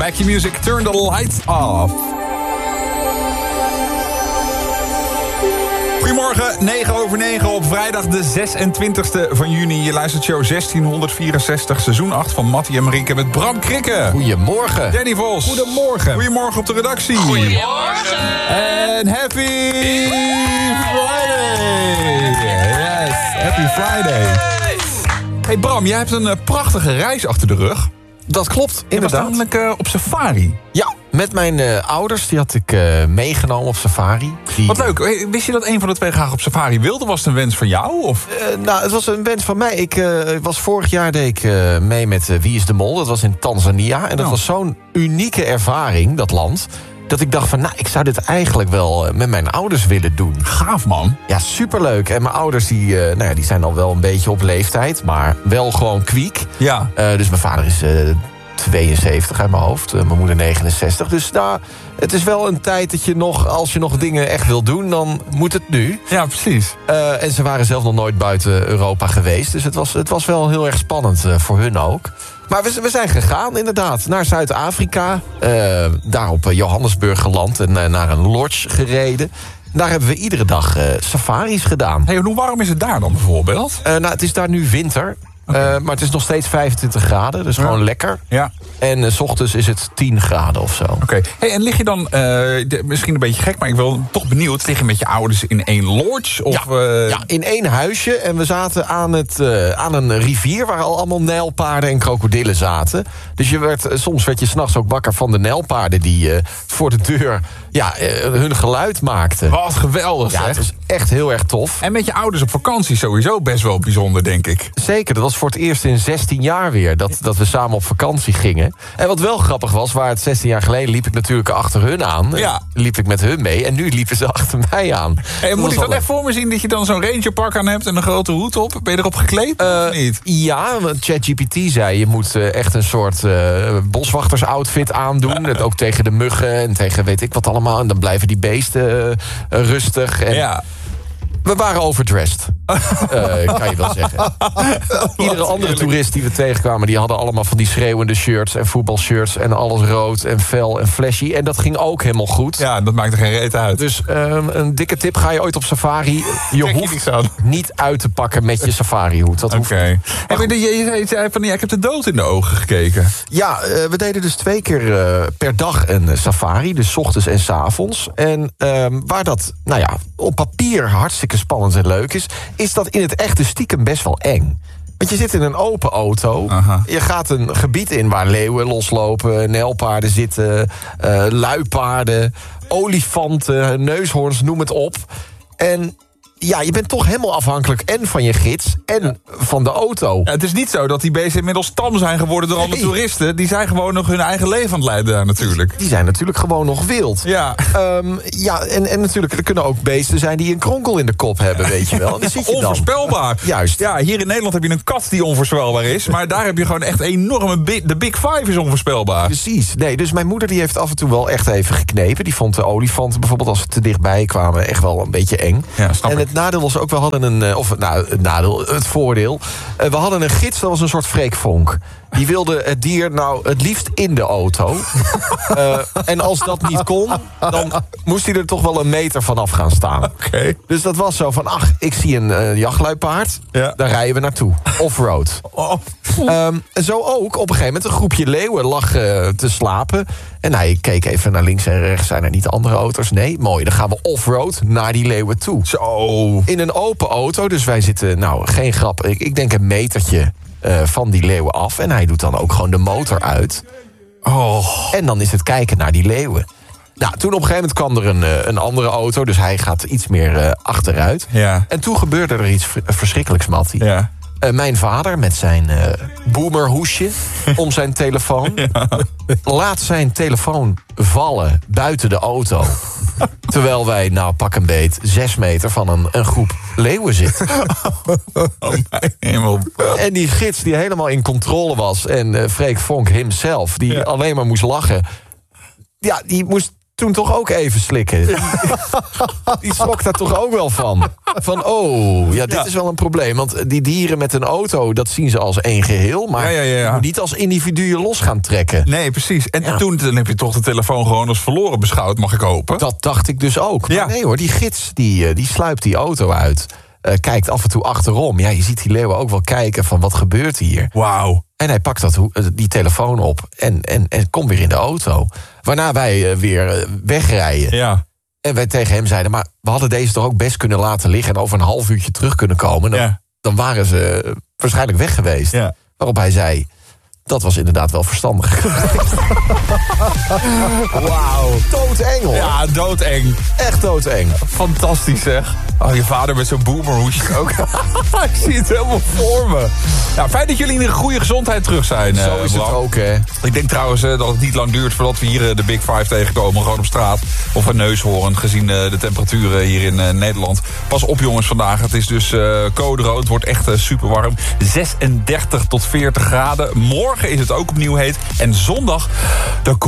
Mackie Music, Turn the Lights Off. Goedemorgen, 9:09 op vrijdag de 26e van juni. Je luistert show 1664, seizoen 8 van Mattie en Marieke met Bram Krikke. Goedemorgen. Danny Vos. Goedemorgen. Goedemorgen op de redactie. Goedemorgen. En happy Friday. Yes, happy Friday. Hey Bram, jij hebt een prachtige reis achter de rug. Dat klopt, Je was inderdaad. namelijk op safari. Ja, met mijn ouders, die had ik meegenomen op safari. Wat leuk. Wist je dat een van de twee graag op safari wilde? Was het een wens van jou? Of? Nou, het was een wens van mij. Ik was vorig jaar deed ik mee met Wie is de Mol. Dat was in Tanzania. En dat was zo'n unieke ervaring, dat land, dat ik dacht van, nou, ik zou dit eigenlijk wel met mijn ouders willen doen. Gaaf, man. Ja, superleuk. En mijn ouders, die zijn al wel een beetje op leeftijd, maar wel gewoon kwiek. Ja. Dus mijn vader is 72 uit mijn hoofd, mijn moeder 69. Dus het is wel een tijd dat je nog, als je nog dingen echt wil doen, dan moet het nu. Ja, precies. En ze waren zelf nog nooit buiten Europa geweest. Dus het was wel heel erg spannend voor hun ook. Maar we zijn gegaan, inderdaad, naar Zuid-Afrika. Daar op Johannesburg geland en naar een lodge gereden. Daar hebben we iedere dag safaris gedaan. Hey, hoe warm is het daar dan bijvoorbeeld? Het is daar nu winter. Maar het is nog steeds 25 graden, dus gewoon lekker. Ja. En 's ochtends is het 10 graden of zo. Oké. Hey, en lig je dan, misschien een beetje gek, maar ik ben toch benieuwd, lig je met je ouders in één lodge? Of, Ja, in één huisje. En we zaten aan een rivier waar al allemaal nijlpaarden en krokodillen zaten. Dus soms werd je 's nachts ook wakker van de nijlpaarden die voor de deur hun geluid maakten. Wat geweldig, Ja, zeg. het was echt heel erg tof. En met je ouders op vakantie sowieso best wel bijzonder, denk ik. Zeker, dat was voor het eerst in 16 jaar weer dat we samen op vakantie gingen. En wat wel grappig was, waar het 16 jaar geleden liep ik natuurlijk achter hun aan. Ja. Liep ik met hun mee en nu liepen ze achter mij aan. Hey, moet ik dat echt voor me zien dat je dan zo'n rangerpak aan hebt en een grote hoed op? Ben je erop gekleed of niet? Ja, want ChatGPT zei, je moet echt een soort boswachtersoutfit aandoen. Dat ook tegen de muggen en tegen weet ik wat allemaal. En dan blijven die beesten rustig. En Ja. we waren overdressed, kan je wel zeggen. Iedere andere toerist die we tegenkwamen, die hadden allemaal van die schreeuwende shirts en voetbalshirts en alles rood en fel en flashy. En dat ging ook helemaal goed. Ja, dat maakt er geen reet uit. Dus een dikke tip, ga je ooit op safari, je Trek je hoeft niks aan. niet uit te pakken met je safarihoed. Dat hoeft Oké. Hey, maar je zei van, ja, ik heb de dood in de ogen gekeken. Ja, we deden dus 2 keer per dag een safari. Dus 's ochtends en 's avonds. En waar dat, op papier hartstikke spannend en leuk is dat in het echte stiekem best wel eng. Want je zit in een open auto. Aha. Je gaat een gebied in waar leeuwen loslopen, nijlpaarden zitten, luipaarden, olifanten, neushoorns, noem het op. En ja, je bent toch helemaal afhankelijk en van je gids en van de auto. Ja, het is niet zo dat die beesten inmiddels tam zijn geworden door alle Nee. toeristen. Die zijn gewoon nog hun eigen leven aan het leiden daar natuurlijk. Die zijn natuurlijk gewoon nog wild. Ja. En natuurlijk, er kunnen ook beesten zijn die een kronkel in de kop hebben, weet je wel. En die zit je dan. Onvoorspelbaar. Juist. Ja, hier in Nederland heb je een kat die onvoorspelbaar is. Maar daar heb je gewoon echt enorme... De Big Five is onvoorspelbaar. Precies. Nee, dus mijn moeder die heeft af en toe wel echt even geknepen. Die vond de olifanten bijvoorbeeld, als ze te dichtbij kwamen, echt wel een beetje eng. Ja, snap en ik. het nadeel was ook, we hadden het voordeel. We hadden een gids, dat was een soort freekvonk. Die wilde het dier het liefst in de auto. En als dat niet kon, dan moest hij er toch wel een meter vanaf gaan staan. Oké. Dus dat was zo van, ik zie een jachtluipaard. Ja. Daar rijden we naartoe. Offroad. Oh. En zo ook, op een gegeven moment, een groepje leeuwen lag te slapen. En hij keek even naar links en rechts. Zijn er niet andere auto's? Nee, mooi. Dan gaan we offroad naar die leeuwen toe. Zo. In een open auto, dus wij zitten, geen grap, ik denk een metertje van die leeuwen af. En hij doet dan ook gewoon de motor uit. Oh. En dan is het kijken naar die leeuwen. Nou, toen op een gegeven moment kwam er een andere auto. Dus hij gaat iets meer achteruit. Ja. En toen gebeurde er iets verschrikkelijks, Mattie. Ja. Mijn vader met zijn boomerhoesje om zijn telefoon. Laat zijn telefoon vallen buiten de auto. Terwijl wij, pak een beet, 6 meter van een groep leeuwen zitten. Oh, mijn hemel. En die gids die helemaal in controle was. En Freek Vonk himself, die alleen maar moest lachen. Ja, die moest toen toch ook even slikken. Die schrok daar toch ook wel van. Van, dit is wel een probleem. Want die dieren met een auto, dat zien ze als één geheel. Maar je moet niet als individuen los gaan trekken. Nee, precies. En toen heb je toch de telefoon gewoon als verloren beschouwd, mag ik hopen? Dat dacht ik dus ook. Maar nee hoor, die gids die sluipt die auto uit. Kijkt af en toe achterom. Ja, je ziet die leeuwen ook wel kijken van wat gebeurt hier. Wauw. En hij pakt die telefoon op en komt weer in de auto. Waarna wij weer wegrijden. Ja. En wij tegen hem zeiden, maar we hadden deze toch ook best kunnen laten liggen... en over een half uurtje terug kunnen komen. Dan waren ze waarschijnlijk weg geweest. Ja. Waarop hij zei, dat was inderdaad wel verstandig. Wauw. Doodeng, hoor. Ja, doodeng. Echt doodeng. Fantastisch, zeg. Oh, je vader met zo'n boomerhoesje ook. Ik zie het helemaal voor me. Nou, fijn dat jullie in een goede gezondheid terug zijn. Zo is Bram. het ook, hè. Ik denk trouwens dat het niet lang duurt voordat we hier de Big Five tegenkomen. Gewoon op straat of een neushoorn, gezien de temperaturen hier in Nederland. Pas op, jongens, vandaag. Het is dus code rood. Het wordt echt super warm. 36 tot 40 graden. Morgen is het ook opnieuw heet. En zondag, dan komt